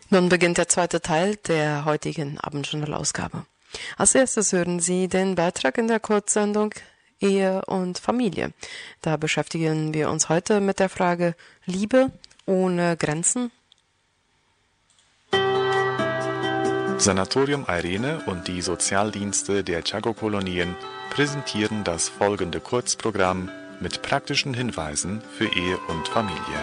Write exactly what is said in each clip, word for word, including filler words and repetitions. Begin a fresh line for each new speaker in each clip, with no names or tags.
Nun beginnt der zweite Teil der heutigen Abendjournal-Ausgabe. Als erstes hören Sie den Beitrag in der Kurzsendung Ehe und Familie. Da beschäftigen wir uns heute mit der Frage Liebe ohne Grenzen.
Sanatorium Irene und die Sozialdienste der Chaco-Kolonien präsentieren das folgende Kurzprogramm mit praktischen Hinweisen für Ehe und Familie.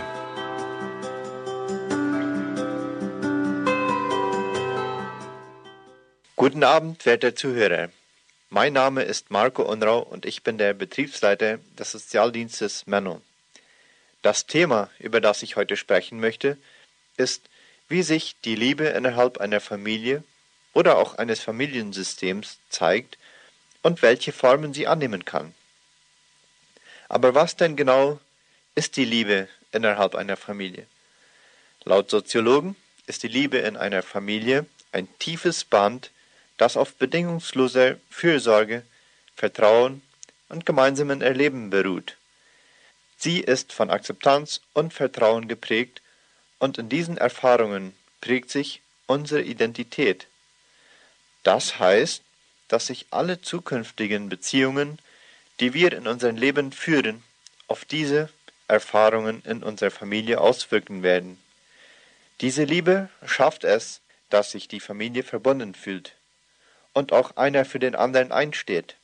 Guten Abend, werte Zuhörer. Mein Name ist Marco Unrau und ich bin der Betriebsleiter des Sozialdienstes Menno. Das Thema, über das ich heute sprechen möchte, ist, wie sich die Liebe innerhalb einer Familie oder auch eines Familiensystems zeigt und welche Formen sie annehmen kann. Aber was denn genau ist die Liebe innerhalb einer Familie? Laut Soziologen ist die Liebe in einer Familie ein tiefes Band, das auf bedingungsloser Fürsorge, Vertrauen und gemeinsamen Erleben beruht. Sie ist von Akzeptanz und Vertrauen geprägt und in diesen Erfahrungen prägt sich unsere Identität. Das heißt, dass sich alle zukünftigen Beziehungen, die wir in unserem Leben führen, auf diese Erfahrungen in unserer Familie auswirken werden. Diese Liebe schafft es, dass sich die Familie verbunden fühlt und auch einer für den anderen einsteht.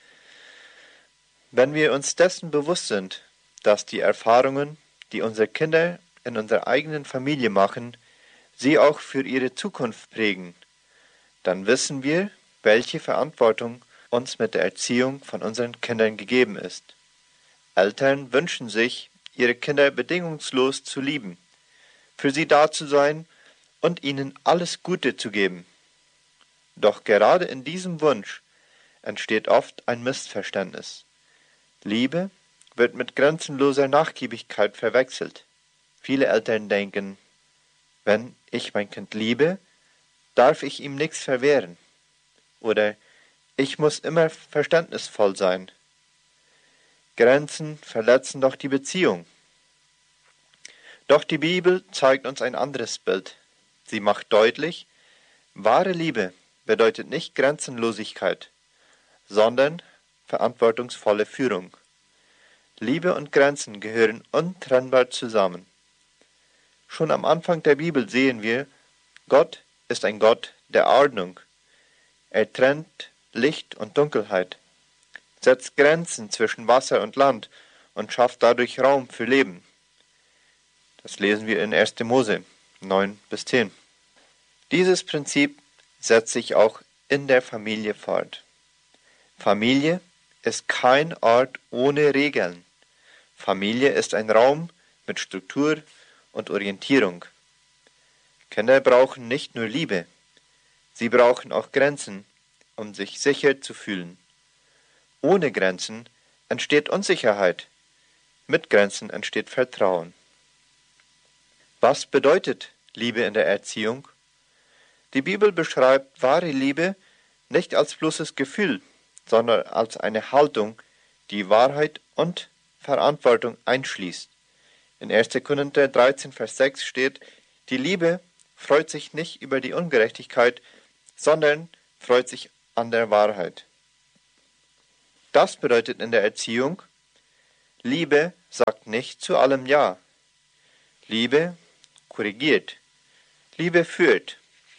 Wenn wir uns dessen bewusst sind, dass die Erfahrungen, die unsere Kinder in unserer eigenen Familie machen, sie auch für ihre Zukunft prägen, dann wissen wir, welche Verantwortung uns mit der Erziehung von unseren Kindern gegeben ist. Eltern wünschen sich, ihre Kinder bedingungslos zu lieben, für sie da zu sein und ihnen alles Gute zu geben. Doch gerade in diesem Wunsch entsteht oft ein Missverständnis. Liebe wird mit grenzenloser Nachgiebigkeit verwechselt. Viele Eltern denken, wenn ich mein Kind liebe, darf ich ihm nichts verwehren. Oder ich muss immer verständnisvoll sein. Grenzen verletzen doch die Beziehung. Doch die Bibel zeigt uns ein anderes Bild. Sie macht deutlich, wahre Liebe bedeutet nicht Grenzenlosigkeit, sondern verantwortungsvolle Führung. Liebe und Grenzen gehören untrennbar zusammen. Schon am Anfang der Bibel sehen wir, Gott ist ein Gott der Ordnung. Er trennt Licht und Dunkelheit, setzt Grenzen zwischen Wasser und Land und schafft dadurch Raum für Leben. Das lesen wir in erster Mose neun bis zehn. Dieses Prinzip setzt sich auch in der Familie fort. Familie ist kein Ort ohne Regeln. Familie ist ein Raum mit Struktur und Orientierung. Kinder brauchen nicht nur Liebe, sie brauchen auch Grenzen, um sich sicher zu fühlen. Ohne Grenzen entsteht Unsicherheit, mit Grenzen entsteht Vertrauen. Was bedeutet Liebe in der Erziehung? Die Bibel beschreibt wahre Liebe nicht als bloßes Gefühl, sondern als eine Haltung, die Wahrheit und Verantwortung einschließt. In erster Korinther dreizehn, Vers sechs steht, die Liebe freut sich nicht über die Ungerechtigkeit, sondern freut sich an der Wahrheit. Das bedeutet in der Erziehung, Liebe sagt nicht zu allem Ja. Liebe korrigiert. Liebe führt.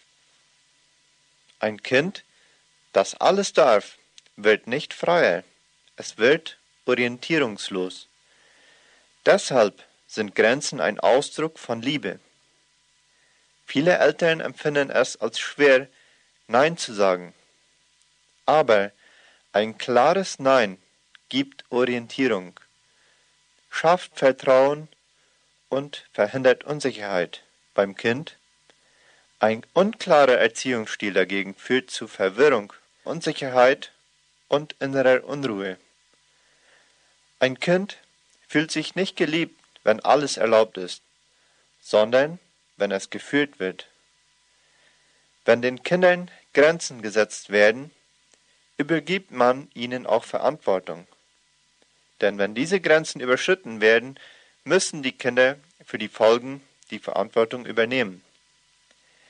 Ein Kind, das alles darf, wird nicht freier. Es wird orientierungslos. Deshalb sind Grenzen ein Ausdruck von Liebe. Viele Eltern empfinden es als schwer, Nein zu sagen. Aber ein klares Nein gibt Orientierung, schafft Vertrauen und verhindert Unsicherheit beim Kind. Ein unklarer Erziehungsstil dagegen führt zu Verwirrung, Unsicherheit und innerer Unruhe. Ein Kind fühlt sich nicht geliebt, wenn alles erlaubt ist, sondern wenn es geführt wird. Wenn den Kindern Grenzen gesetzt werden, übergibt man ihnen auch Verantwortung. Denn wenn diese Grenzen überschritten werden, müssen die Kinder für die Folgen die Verantwortung übernehmen.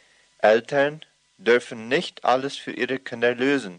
Eltern dürfen nicht alles für ihre Kinder lösen.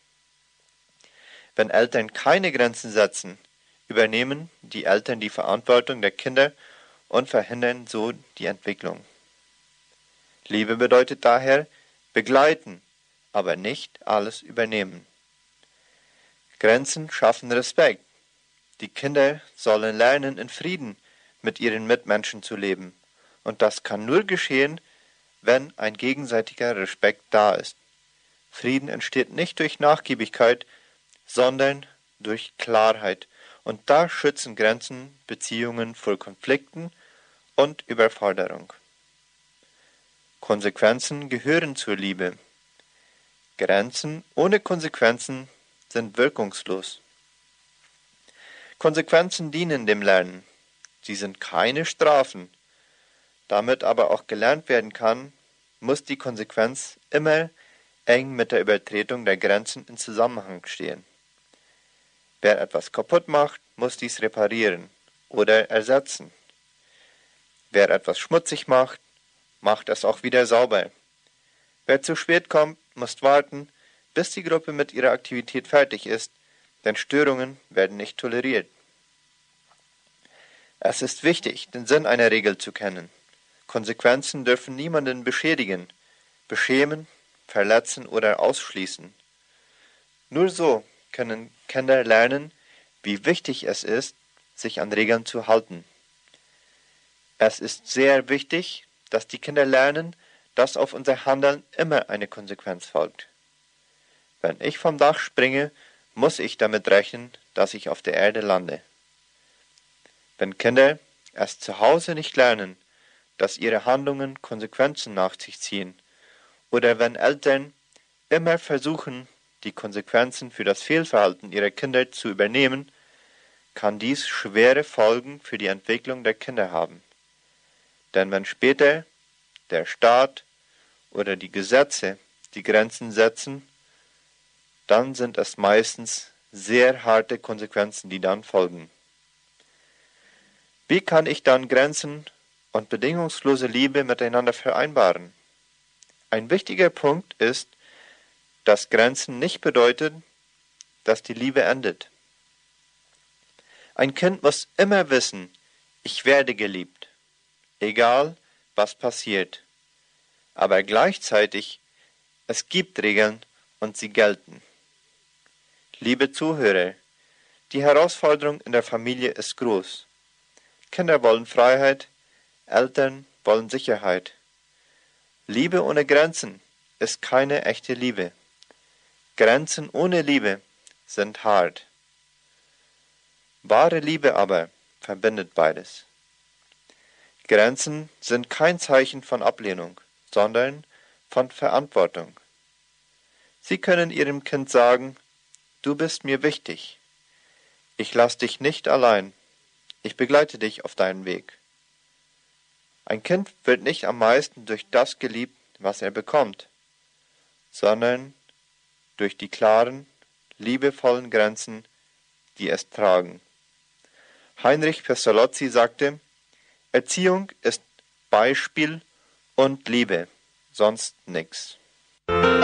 Wenn Eltern keine Grenzen setzen, übernehmen die Eltern die Verantwortung der Kinder und verhindern so die Entwicklung. Liebe bedeutet daher begleiten, aber nicht alles übernehmen. Grenzen schaffen Respekt. Die Kinder sollen lernen, in Frieden mit ihren Mitmenschen zu leben. Und das kann nur geschehen, wenn ein gegenseitiger Respekt da ist. Frieden entsteht nicht durch Nachgiebigkeit, sondern durch Klarheit. Und da schützen Grenzen Beziehungen vor Konflikten und Überforderung. Konsequenzen gehören zur Liebe. Grenzen ohne Konsequenzen sind wirkungslos. Konsequenzen dienen dem Lernen. Sie sind keine Strafen. Damit aber auch gelernt werden kann, muss die Konsequenz immer eng mit der Übertretung der Grenzen in Zusammenhang stehen. Wer etwas kaputt macht, muss dies reparieren oder ersetzen. Wer etwas schmutzig macht, macht es auch wieder sauber. Wer zu spät kommt, muss warten, bis die Gruppe mit ihrer Aktivität fertig ist, denn Störungen werden nicht toleriert. Es ist wichtig, den Sinn einer Regel zu kennen. Konsequenzen dürfen niemanden beschädigen, beschämen, verletzen oder ausschließen. Nur so können Kinder lernen, wie wichtig es ist, sich an Regeln zu halten. Es ist sehr wichtig, dass die Kinder lernen, dass auf unser Handeln immer eine Konsequenz folgt. Wenn ich vom Dach springe, muss ich damit rechnen, dass ich auf der Erde lande. Wenn Kinder erst zu Hause nicht lernen, dass ihre Handlungen Konsequenzen nach sich ziehen, oder wenn Eltern immer versuchen, die Konsequenzen für das Fehlverhalten ihrer Kinder zu übernehmen, kann dies schwere Folgen für die Entwicklung der Kinder haben. Denn wenn später der Staat oder die Gesetze die Grenzen setzen, dann sind es meistens sehr harte Konsequenzen, die dann folgen. Wie kann ich dann Grenzen und bedingungslose Liebe miteinander vereinbaren? Ein wichtiger Punkt ist, dass Grenzen nicht bedeutet, dass die Liebe endet. Ein Kind muss immer wissen, ich werde geliebt, egal was passiert. Aber gleichzeitig, es gibt Regeln und sie gelten. Liebe Zuhörer, die Herausforderung in der Familie ist groß. Kinder wollen Freiheit, Eltern wollen Sicherheit. Liebe ohne Grenzen ist keine echte Liebe. Grenzen ohne Liebe sind hart. Wahre Liebe aber verbindet beides. Grenzen sind kein Zeichen von Ablehnung, sondern von Verantwortung. Sie können Ihrem Kind sagen, du bist mir wichtig. Ich lasse dich nicht allein. Ich begleite dich auf deinen Weg. Ein Kind wird nicht am meisten durch das geliebt, was er bekommt, sondern durch die klaren, liebevollen Grenzen, die es tragen. Heinrich Pestalozzi sagte, Erziehung ist Beispiel und Liebe, sonst nichts.